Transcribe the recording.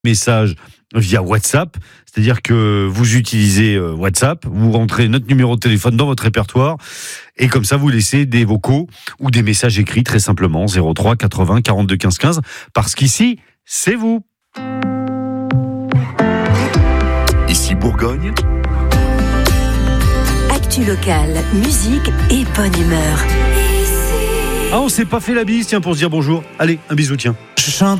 message via WhatsApp, c'est-à-dire que vous utilisez WhatsApp, vous rentrez notre numéro de téléphone dans votre répertoire et comme ça vous laissez des vocaux ou des messages écrits très simplement 03 80 42 15 15 parce qu'ici c'est vous. Ici Bourgogne. Actu locale, musique et bonne humeur. Ah, on s'est pas fait la bise, tiens, pour se dire bonjour. Allez, un bisou, tiens. Je chante